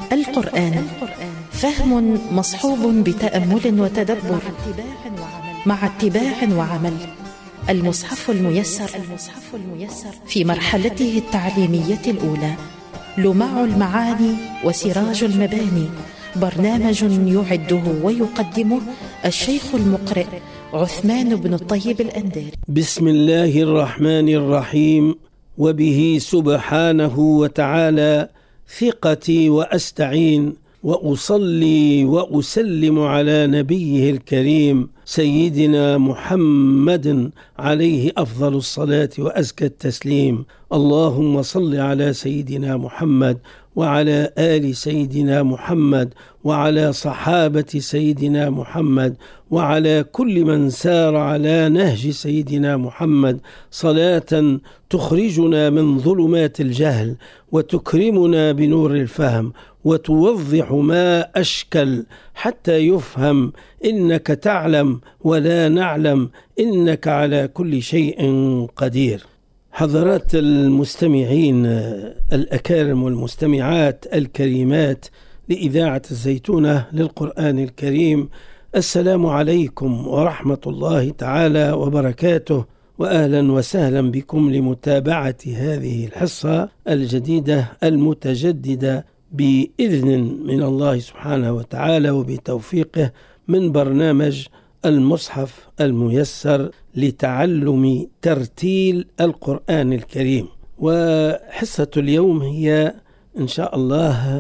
القرآن فهم مصحوب بتأمل وتدبر مع اتباع وعمل. المصحف الميسر في مرحلته التعليمية الأولى، لمع المعاني وسراج المباني. برنامج يعده ويقدمه الشيخ المقرئ عثمان بن الطيب الأنداري. بسم الله الرحمن الرحيم، وبه سبحانه وتعالى ثقتي وأستعين، وأصلي وأسلم على نبيه الكريم سيدنا محمد عليه أفضل الصلاة وأزكى التسليم. اللهم صل على سيدنا محمد وعلى آل سيدنا محمد وعلى صحابة سيدنا محمد وعلى كل من سار على نهج سيدنا محمد، صلاة تخرجنا من ظلمات الجهل وتكرمنا بنور الفهم وتوضح ما أشكل حتى يفهم. إنك تعلم ولا نعلم، إنك على كل شيء قدير. حضرات المستمعين الأكارم والمستمعات الكريمات لإذاعة الزيتونة للقرآن الكريم، السلام عليكم ورحمة الله تعالى وبركاته، وأهلا وسهلا بكم لمتابعة هذه الحصة الجديدة المتجددة بإذن من الله سبحانه وتعالى وبتوفيقه من برنامج المصحف الميسر لتعلم ترتيل القرآن الكريم. وحصة اليوم هي إن شاء الله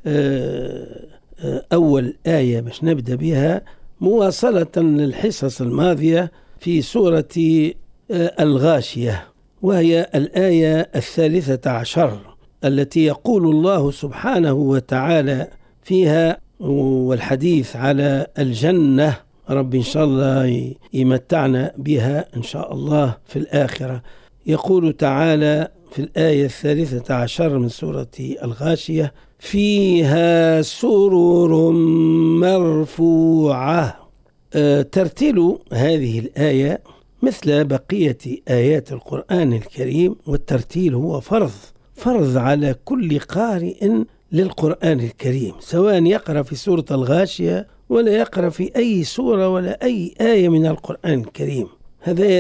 أول آية باش نبدأ بها، مواصلة للحصص الماضية في سورة الغاشية، وهي الآية 13 التي يقول الله سبحانه وتعالى فيها، والحديث على الجنة، رب إن شاء الله يمتعنا بها إن شاء الله في الآخرة. يقول تعالى في الآية 13 من سورة الغاشية: فيها سرر مرفوعة. ترتيل هذه الآية مثل بقية آيات القرآن الكريم، والترتيل هو فرض على كل قارئ للقرآن الكريم، سواء يقرأ في سورة الغاشية ولا يقرأ في أي سورة ولا أي آية من القرآن الكريم. هذا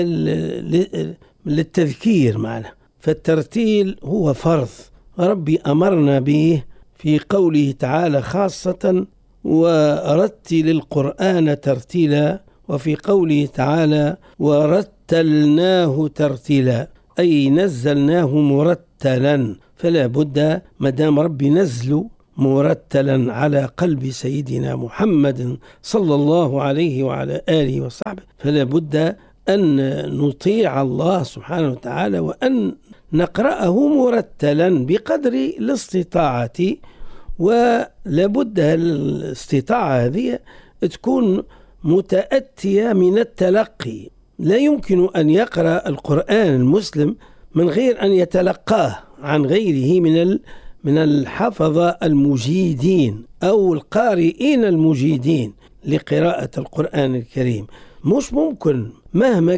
للتذكير معنا، فالترتيل هو فرض ربي أمرنا به في قوله تعالى خاصة: ورتل القرآن ترتيلا، وفي قوله تعالى: ورتلناه ترتيلا، أي نزلناه مرتلا. فلا بد مدام ربي نزل مرتلا على قلب سيدنا محمد صلى الله عليه وعلى آله وصحبه، فلا بد أن نطيع الله سبحانه وتعالى وأن نقرأه مرتلا بقدر الاستطاعة. ولا بد الاستطاعة هذه تكون متأتية من التلقي. لا يمكن أن يقرأ القرآن المسلم من غير أن يتلقاه عن غيره من الحفظة المجيدين أو القارئين المجيدين لقراءة القرآن الكريم. مش ممكن مهما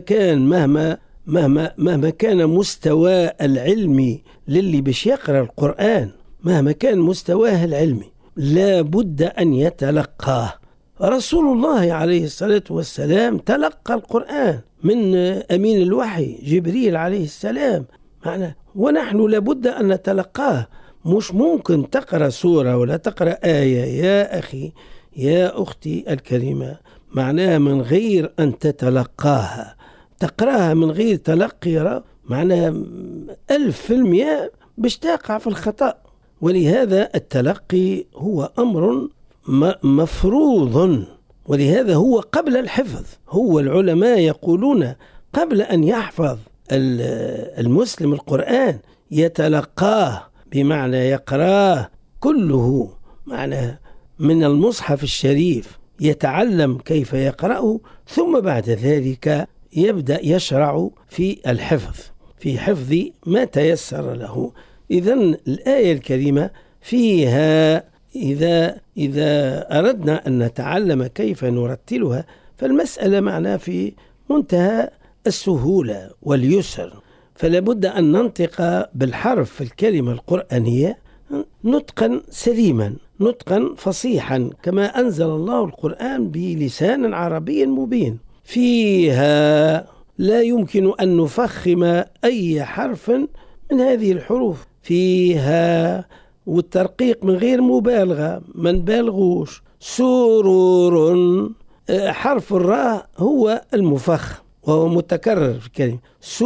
كان مستوى العلمي للي باش يقرأ القرآن، مهما كان مستواه العلمي لا بد أن يتلقاه. رسول الله عليه الصلاة والسلام تلقى القرآن من أمين الوحي جبريل عليه السلام معنا، ونحن لابد أن نتلقاه. مش ممكن تقرأ سورة ولا تقرأ آية يا أخي يا أختي الكريمة معناها من غير أن تتلقاها، تقرأها من غير تلقي معناها 1000% باش تقع في الخطأ. ولهذا التلقي هو أمر مفروض، ولهذا هو قبل الحفظ. هو العلماء يقولون قبل أن يحفظ المسلم القرآن يتلقاه، بمعنى يقراه كله معنى من المصحف الشريف، يتعلم كيف يقرأه، ثم بعد ذلك يبدأ يشرع في الحفظ، في حفظ ما تيسر له. إذن الآية الكريمة فيها إذا أردنا أن نتعلم كيف نرتلها فالمسألة معنا في منتهى السهولة واليسر. فلا بد أن ننطق بالحرف في الكلمة القرآنية نطقا سليما، نطقا فصيحا كما أنزل الله القرآن بلسان عربي مبين. فيها لا يمكن أن نفخم أي حرف من هذه الحروف. فيها والترقيق من غير مبالغة، ما نبالغوش. سرور، حرف الراء هو المفخم وهو متكرر في الكلمة.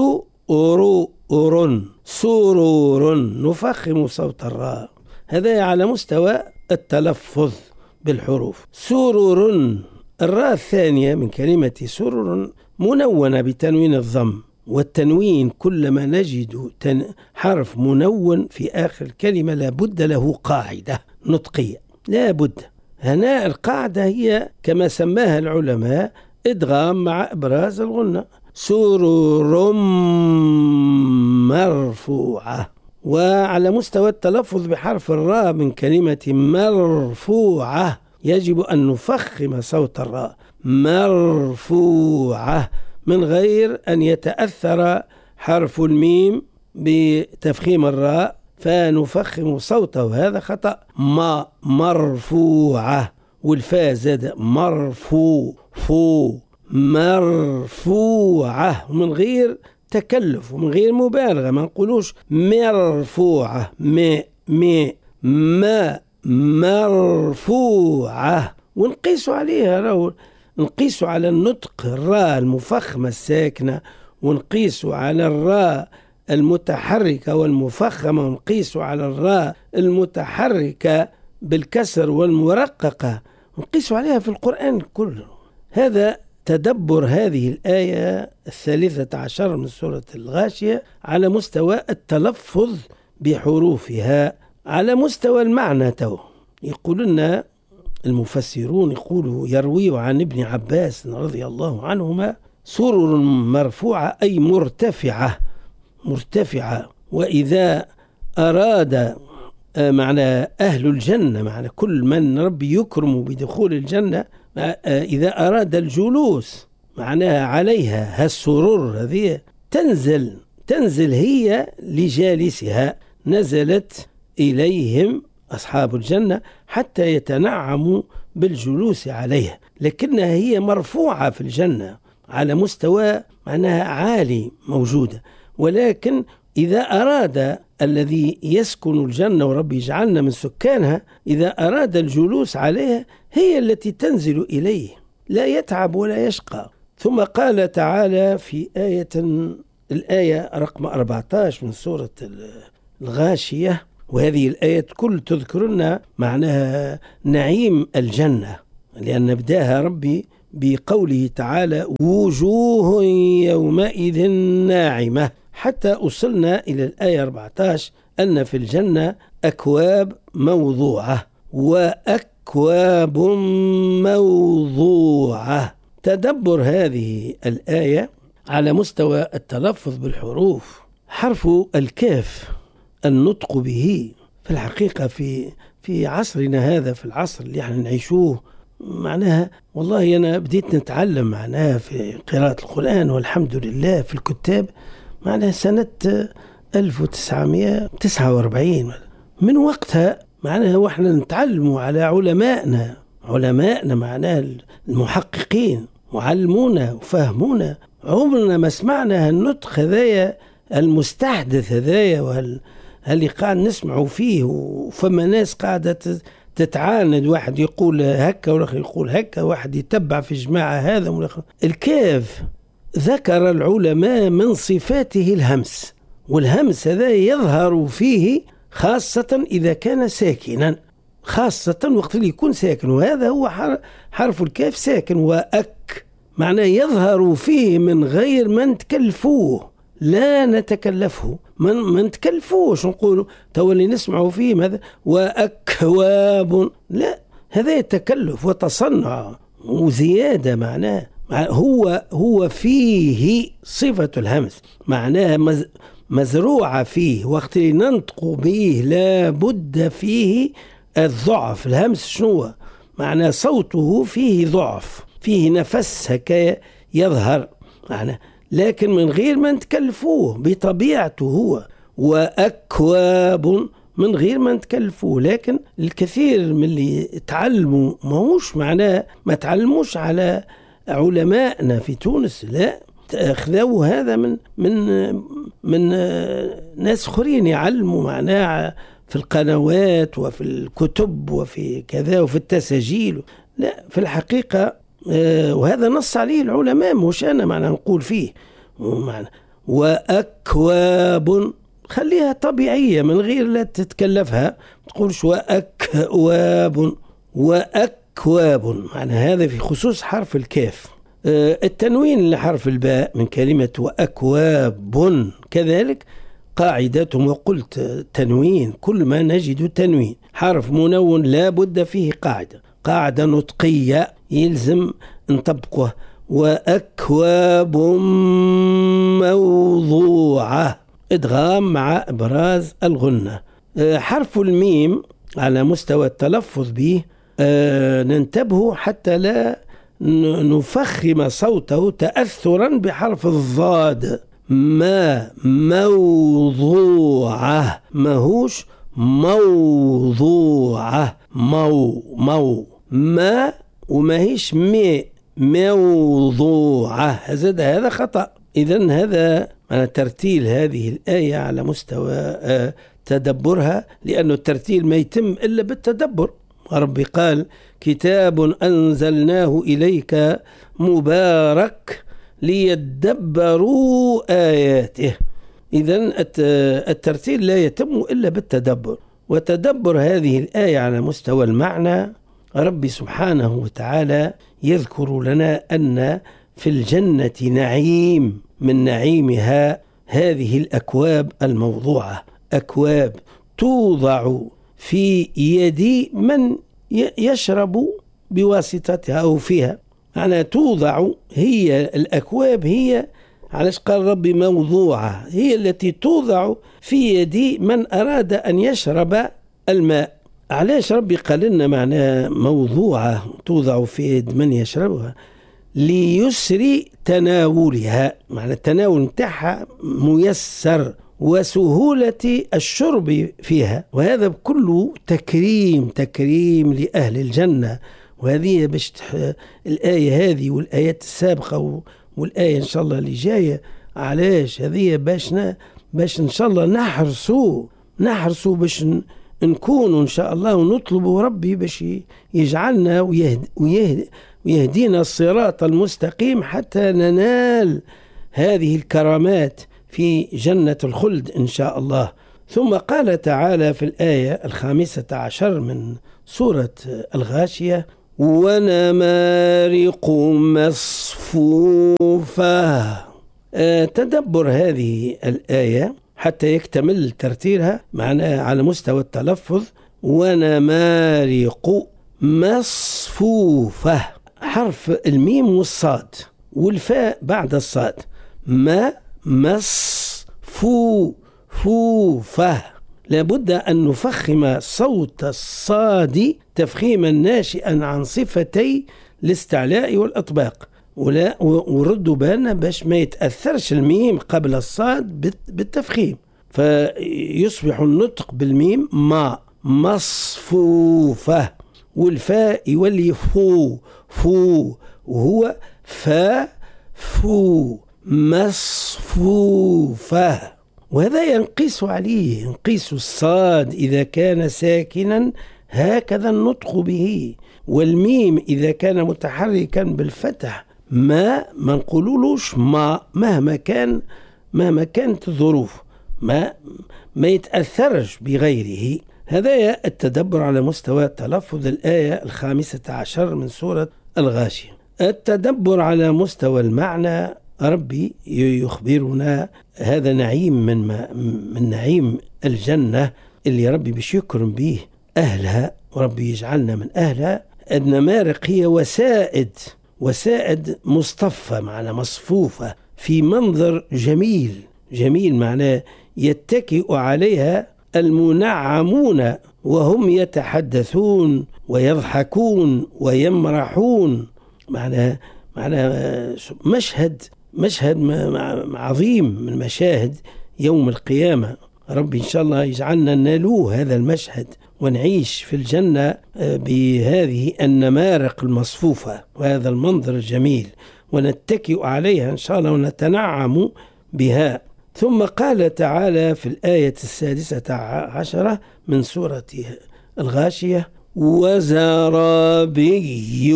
سرور، سرور، نفخم صوت الراء. هذا على مستوى التلفظ بالحروف. سرور، الراء الثانية من كلمة سرور منونة بتنوين الضم، والتنوين كلما نجد حرف منون في آخر الكلمة لابد له قاعدة نطقية، لابد. هنا القاعدة هي كما سماها العلماء إدغام مع إبراز الغنة. سرور مرفوعة. وعلى مستوى التلفظ بحرف الراء من كلمة مرفوعة يجب أن نفخم صوت الراء. مرفوعة من غير أن يتأثر حرف الميم بتفخيم الراء فنفخم صوته، هذا خطأ. مرفوعة، والفاء زاد مرفوعة من غير تكلف ومن غير مبالغة. ما نقولوش مرفوعة، ما مرفوعة، ونقيسوا عليها، نقيسوا على النطق الراء المفخمة الساكنة، ونقيسوا على الراء المتحركة والمفخمة، ونقيسوا على الراء المتحركة بالكسر والمرققة، ونقيسوا عليها في القرآن كله. هذا تدبر هذه الآية 13 من سورة الغاشية على مستوى التلفظ بحروفها. على مستوى المعنى يقولون المفسرون، يروي عن ابن عباس رضي الله عنهما: سرر مرفوعة أي مرتفعة. وإذا أراد معنى أهل الجنة، معنى كل من ربي يكرم بدخول الجنة، إذا أراد الجلوس معناها عليها هالسرور هذه تنزل هي لجالسها، نزلت إليهم أصحاب الجنة حتى يتنعموا بالجلوس عليها، لكنها هي مرفوعة في الجنة على مستوى معناها عالي موجودة. ولكن إذا أراد الذي يسكن الجنة وربي يجعلنا من سكانها، إذا أراد الجلوس عليها هي التي تنزل إليه، لا يتعب ولا يشقى. ثم قال تعالى في الآية رقم 14 من سورة الغاشية، وهذه الآية كل تذكرنا معناها نعيم الجنة، لأن بداها ربي بقوله تعالى: وجوه يومئذ ناعمة، حتى أصلنا إلى الآية 14 أن في الجنة أكواب موضوعة وأكواب موضوعة. تدبر هذه الآية على مستوى التلفظ بالحروف. حرف الكاف النطق به في الحقيقة في عصرنا هذا، في العصر اللي احنا نعيشوه، معناها والله أنا بديت نتعلم معناها في قراءة القرآن والحمد لله في الكتاب معناها سنة 1949. من وقتها معناها وإحنا نتعلموا على علمائنا معناها المحققين وعلمونا وفهمونا. عمرنا ما سمعنا النطق هذايا المستحدث هذايا اللي قاعد نسمعوا فيه، وفما ناس قاعدة تتعاند، واحد يقول هكا والآخر يقول هكا، واحد يتبع في جماعة هذا والآخر. الكاف ذكر العلماء من صفاته الهمس، والهمس هذا يظهر فيه خاصة إذا كان ساكنا، خاصة وقت اللي يكون ساكن، وهذا هو حرف الكاف ساكن. وأك معناه يظهر فيه من غير ما نتكلفوه، لا نتكلفه، ما نتكلفوش نقولوا تو اللي نسمعوا فيه هذا وأكواب، لا، هذا التكلف وتصنع وزيادة. معناه هو فيه صفة الهمس، معناها مزروعة فيه، وقت اللي ننطق به لا بد فيه الضعف. الهمس شنو معناه؟ صوته فيه ضعف، فيه نفس هكا يظهر معناه، لكن من غير ما نتكلفوه بطبيعته هو. وأكواب من غير ما نتكلفوه. لكن الكثير من اللي تعلموا ماهوش معناه ما تعلموش على علمائنا في تونس، لا، أخذوا هذا من ناس آخرين يعلموا معناه في القنوات وفي الكتب وفي كذا وفي التسجيل. لا، في الحقيقة وهذا نص عليه العلماء، مش أنا معنى نقول فيه. وأكواب خليها طبيعية من غير لا تتكلفها، تقولش وأكواب معنى هذا في خصوص حرف الكاف. التنوين لحرف الباء من كلمة وأكواب كذلك قاعدتهم، وقلت تنوين كل ما نجد تنوين حرف منون لا بد فيه قاعدة نطقية يلزم نطبقه. وأكواب موضوعة إدغام مع إبراز الغنة. حرف الميم على مستوى التلفظ به ننتبه حتى لا نفخم صوته تأثرا بحرف الضاد. ما موضوعة ماهوش موضوعة، ما وماهيش موضوعة، هذا خطأ. إذن هذا أنا ترتيل هذه الآية على مستوى تدبرها، لأنه الترتيل ما يتم إلا بالتدبر. ربي قال كتاب أنزلناه إليك مبارك ليدبروا آياته. إذن الترتيل لا يتم إلا بالتدبر. وتدبر هذه الآية على مستوى المعنى، ربي سبحانه وتعالى يذكر لنا أن في الجنة نعيم من نعيمها هذه الأكواب الموضوعة، أكواب توضع في يد من يشرب بواسطتها أو فيها. معنى توضع، هي الأكواب هي علاش قال ربي موضوعة، هي التي توضع في يد من أراد أن يشرب الماء. علاش ربي قال لنا معنى موضوعة توضع في يد من يشربها؟ ليسر تناولها، معنى التناول نتاعها ميسر وسهولة الشرب فيها. وهذا كله تكريم لأهل الجنة. وهذه باش الآية هذه والآيات السابقة والآية إن شاء الله اللي جاية، علاش هذه باش إن شاء الله نحرسوا باش نكون إن شاء الله، ونطلب ربي باش يجعلنا ويهدينا الصراط المستقيم حتى ننال هذه الكرامات في جنة الخلد إن شاء الله. ثم قال تعالى في الآية 15 من سورة الغاشية: ونمارق مصفوفة. تدبر هذه الآية حتى يكتمل ترتيلها معناها على مستوى التلفظ. ونمارق مصفوفة، حرف الميم والصاد والفاء بعد الصاد. مصفوفة، لابد أن نفخم صوت الصاد تفخيما ناشئا عن صفتي الاستعلاء والإطباق، وردوا بالنا باش ما يتأثرش الميم قبل الصاد بالتفخيم، فيصبح النطق بالميم مصفوفة، والفاء يولي فو وهو فو مصفوفة. وهذا ينقيس الصاد إذا كان ساكنا هكذا النطق به، والميم إذا كان متحركا بالفتح ما نقولولوش مهما كانت الظروف ما يتأثرش بغيره. هذا التدبر على مستوى تلفظ الآية 15 من سورة الغاشية. التدبر على مستوى المعنى، ربي يخبرنا هذا نعيم من نعيم الجنة اللي ربي باش يكرم به أهلها، وربي يجعلنا من أهلها. النمارق هي وسائد مصطفى معنى مصفوفة في منظر جميل معناه يتكئ عليها المنعمون وهم يتحدثون ويضحكون ويمرحون. معنى مشهد عظيم من مشاهد يوم القيامة. ربي إن شاء الله يجعلنا نلوه هذا المشهد ونعيش في الجنة بهذه النمارق المصفوفة وهذا المنظر الجميل، ونتكئ عليها إن شاء الله ونتنعم بها. ثم قال تعالى في الآية 16 من سورة الغاشية: وزرابي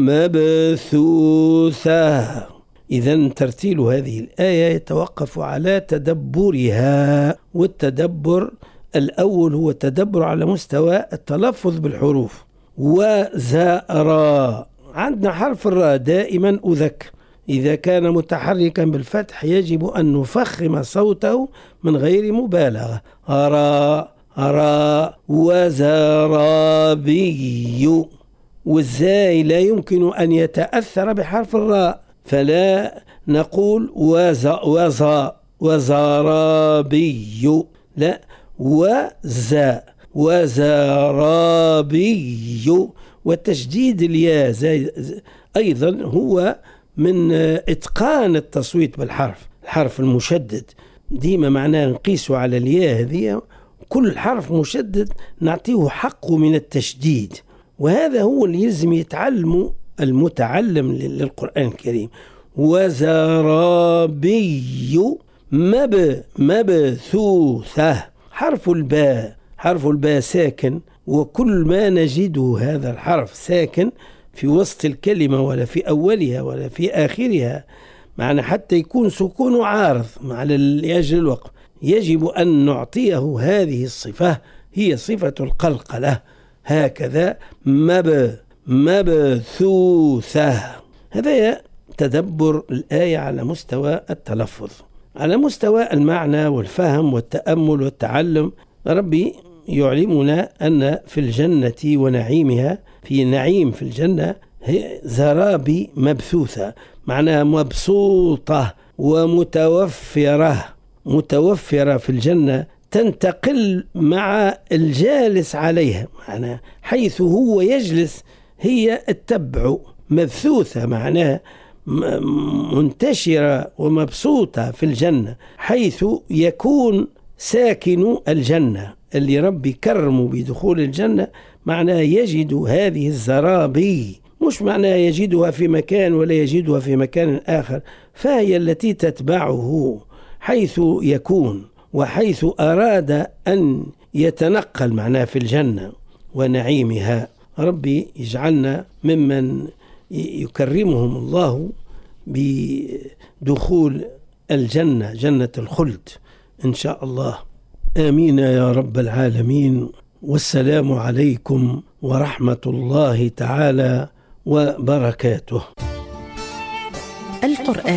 مبثوثة. إذن ترتيل هذه الآية يتوقف على تدبرها، والتدبر الأول هو التدبر على مستوى التلفظ بالحروف. وزارا، عندنا حرف الراء دائما أذكر إذا كان متحركا بالفتح يجب أن نفخم صوته من غير مبالغة. أرى وزرابي، والزاي لا يمكن أن يتأثر بحرف الراء، فلا نقول وزرابي، لا، وزرابي. وتشديد الياء أيضا هو من إتقان التصويت بالحرف، الحرف المشدد ديما معناه نقيسه على الياء هذه، كل حرف مشدد نعطيه حقه من التشديد، وهذا هو اللي يلزم يتعلمه المتعلم للقرآن الكريم. وزرابي مبثوثة. حرف الباء ساكن، وكل ما نجده هذا الحرف ساكن في وسط الكلمة ولا في أولها ولا في آخرها، معنى حتى يكون سكون عارض لأجل الوقف، يجب أن نعطيه هذه الصفة، هي صفة القلقلة، هكذا مبثوثة. هذا تدبر الآية على مستوى التلفظ. على مستوى المعنى والفهم والتأمل والتعلم، ربي يعلمنا أن في الجنة ونعيمها، في نعيم في الجنة زرابي مبثوثة، معناها مبسوطة ومتوفرة في الجنة، تنتقل مع الجالس عليها، معناها حيث هو يجلس هي التبع. مبثوثة معناها منتشرة ومبسوطة في الجنة، حيث يكون ساكن الجنة اللي ربي كرمه بدخول الجنة، معناه يجد هذه الزرابي، مش معناه يجدها في مكان ولا يجدها في مكان آخر، فهي التي تتبعه حيث يكون وحيث أراد أن يتنقل معناه في الجنة ونعيمها. ربي يجعلنا ممن يكرمهم الله بدخول الجنة، جنة الخلد إن شاء الله. آمين يا رب العالمين. والسلام عليكم ورحمة الله تعالى وبركاته. القرآن